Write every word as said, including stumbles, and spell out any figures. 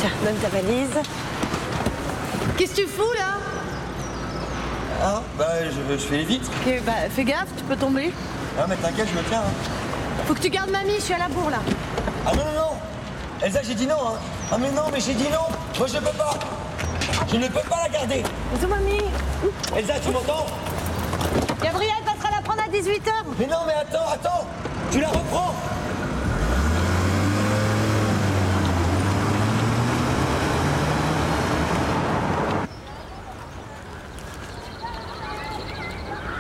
Tiens, donne ta valise. Qu'est-ce que tu fous, là? Ah, bah, je, je fais les vitres. Ok, bah, fais gaffe, tu peux tomber. Ah, mais t'inquiète, je me tiens. Hein. Faut que tu gardes mamie, je suis à la bourre, là. Ah non, non, non. Elsa, j'ai dit non, hein. Ah, mais non, mais j'ai dit non. Moi, je peux pas. Je ne peux pas la garder. Bisous, mamie. Elsa, tu m'entends? Gabriel passera la prendre à dix-huit heures. Mais non, mais attends, attends. Tu la reprends.